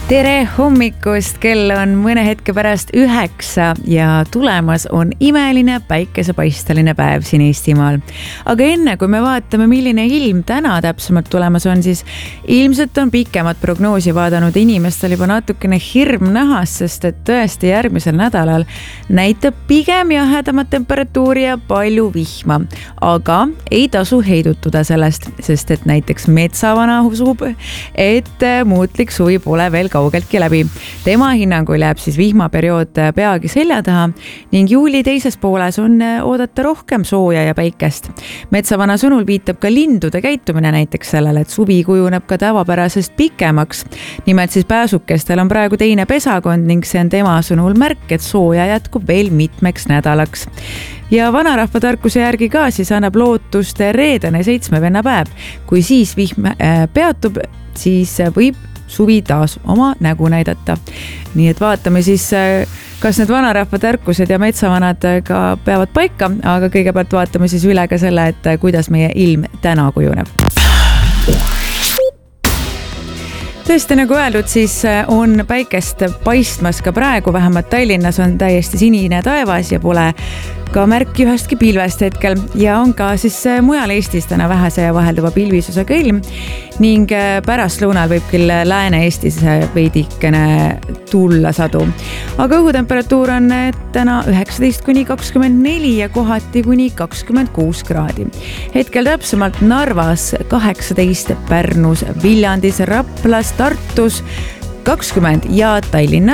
Tere hommikust, kell on mõne hetke pärast 9 ja tulemas on imeline päikesepaisteline päev siin Eestimaal. Aga enne kui me vaatame, milline ilm täna täpsemalt tulemas on, siis ilmselt on pikemat prognoosi vaadanud inimestel juba natukene hirm nähas, sest et tõesti järgmisel nädalal näitab pigem jahedamat temperatuuri ja palju vihma. Aga ei tasu heidutuda sellest, sest et näiteks metsavana usub, et muutlik suvi pole veel kaugeltki läbi. Tema hinnangul jääb siis vihmaperiood peagi selja taha ning juuli teises pooles on oodata rohkem sooja ja päikest. Metsavana sõnul viitab ka lindude käitumine näiteks sellele, et suvi kujuneb ka tavapärasest pikemaks. Nimelt siis pääsukestel on praegu teine pesakond ning see on tema sõnul märk, et sooja jätkub veel mitmeks nädalaks. Ja vanarahva tarkuse järgi ka siis annab lootust reedene 7 vennapäev. Kui siis vihm peatub, siis võib suvi taas oma nägu näidata. Nii et vaatame siis, kas need vanarahva tarkused ja metsavanad ka peavad paika, aga kõigepealt vaatame siis üle ka selle, et kuidas meie ilm täna kujuneb. Tõesti, nagu öeldud, siis on päikest paistmas ka praegu, vähemalt Tallinnas on täiesti sinine taevas ja pole ka märki ühestki pilvest hetkel ja on ka siis mujal Eestis täna vähese ja vahelduva pilvisusega ilm ning pärast lõunal võib küll Lääne-Eestis veidikene tulla sadu. Aga õhutemperatuur on täna 19–24 ja kohati kuni 26 kraadi. Hetkel täpsemalt Narvas 18, Pärnus, Viljandis, Raplas, Tartus 20 ja Tallinnas